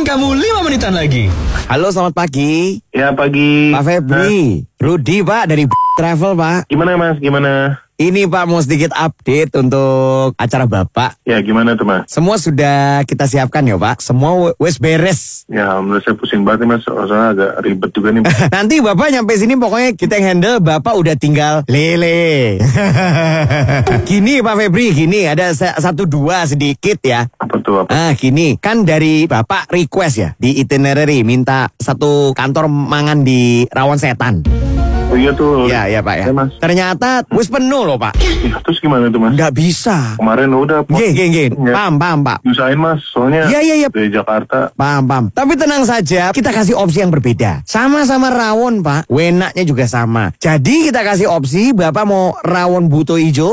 kamu 5 menitan lagi. Halo, selamat pagi. Ya, pagi. Pak Febri. Rudi, Pak, dari Travel, Pak. Gimana, Mas? Gimana? Ini, Pak, mau sedikit update untuk acara Bapak. Ya, gimana tuh, Mas? Semua sudah kita siapkan ya, Pak. Semua wes beres. Ya, menurut saya pusing banget nih, Mas. Soalnya agak ribet juga nih. Nanti Bapak nyampe sini pokoknya kita yang handle. Bapak udah tinggal lele. Gini, Pak Febri, gini. Ada 1-2 sedikit ya. Apa tuh? Apa? Gini. Kan dari Bapak request ya. Di itinerary. Minta satu kantor mangan di Rawon Setan. Oh iya tuh. Iya, Pak ya. Ya, Mas. Ternyata wis penuh loh, Pak. Ya, terus gimana tuh, Mas? Nggak bisa. Kemarin udah. Geng. Ya. Paham, Pak. Usahain, Mas. Soalnya Iya. dari Jakarta. Paham. Tapi tenang saja, kita kasih opsi yang berbeda. Sama-sama rawon, Pak. Wenaknya juga sama. Jadi kita kasih opsi, Bapak mau rawon buto ijo,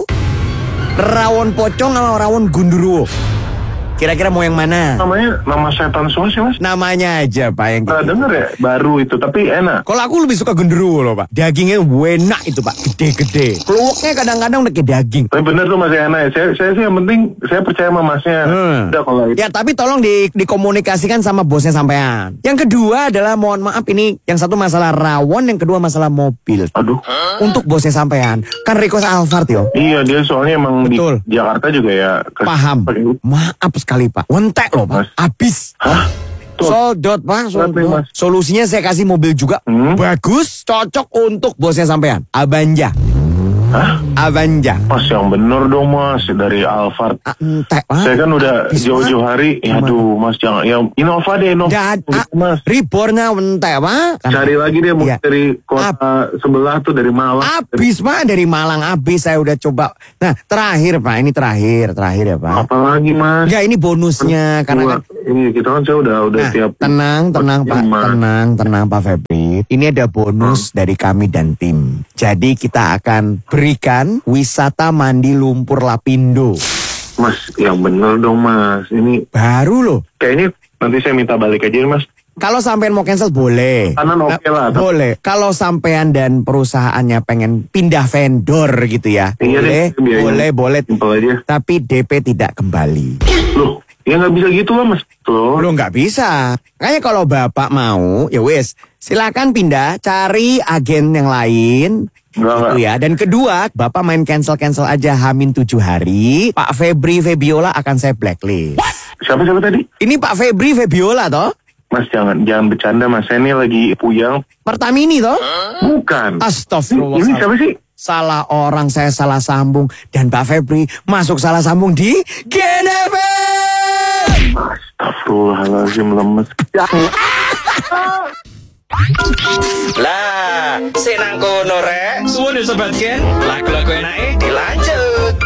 rawon pocong, sama rawon gundurwo. Kira-kira mau yang mana? Namanya nama setan semua sih, Mas. Namanya aja, Pak, yang Pernah gitu. denger ya? Baru itu, tapi enak. Kalau aku lebih suka gundurwo loh, Pak. Dagingnya enak itu, Pak. Gede-gede. Keluaknya kadang-kadang udah kayak daging. Tapi bener tuh, Mas, enak ya. Saya sih yang penting, saya percaya sama Masnya. Udah kalau itu. Ya, tapi tolong dikomunikasikan sama bosnya sampean. Yang kedua adalah, mohon maaf ini, yang satu masalah rawon, yang kedua masalah mobil. Aduh. Untuk bosnya sampean. Kan request Alphard, yo. Iya, dia soalnya emang Betul. di Jakarta juga ya. Paham. Maaf sekali, Pak. Wentek loh, Pak. Mas. Habis. Hah? Tuh. Soldot, Pak. Berapa, Mas? Solusinya saya kasih mobil juga. Bagus, cocok untuk bosnya sampean. Abanja. Hah? Abanja. Mas, yang bener dong, Mas, dari Alphard. Entek, Pak. Saya kan udah Habis, jauh-jauh Pak. hari. Ya, aduh, Mas, jangan. Yang Innova deh, Innova. Mas. Rebornya entek, Pak. Cari lagi deh, Iya. dari kota sebelah tuh, dari Malang. Habis, Pak. Dari Malang habis. Saya udah coba. Nah, terakhir, Pak. Ini terakhir ya, Pak. Apa lagi, Mas? Enggak, ini bonusnya. Karena kan Ini kita kan saya udah Nah, tiap. tenang Pak, tenang Pak Febri. Ini ada bonus dari kami dan tim. Jadi kita akan berikan wisata mandi lumpur Lapindo. Mas, yang bener dong, Mas. Ini Baru loh. kayaknya nanti saya minta balik aja, Mas. Kalau sampean mau cancel boleh. Kanan oke lah. Boleh. Kalau sampean dan perusahaannya pengen pindah vendor gitu ya. Iya deh, biayanya Boleh. simpel aja. Tapi DP tidak kembali. Loh, ya nggak bisa gitu lah, Mas. Loh. Lo nggak bisa. Kayaknya kalau Bapak mau, ya wes, silakan pindah, cari agen yang lain. Enggak. Gitu ya. Dan kedua, Bapak main cancel aja Hamin 7 hari. Pak Febri Febiola akan saya blacklist. Siapa tadi? Ini Pak Febri Febiola toh? Mas, jangan bercanda, Mas. Saya ini lagi puyang. Pertamini toh? Bukan. Astagfirullah. Ini siapa sih? Salah orang, saya salah sambung. Dan Pak Febri masuk salah sambung di GNFM. Astagfirullahaladzim, lemes. Lah, senang kono rek. Suwun ya sobat Gen. Lagu-lagu enake dilanjut.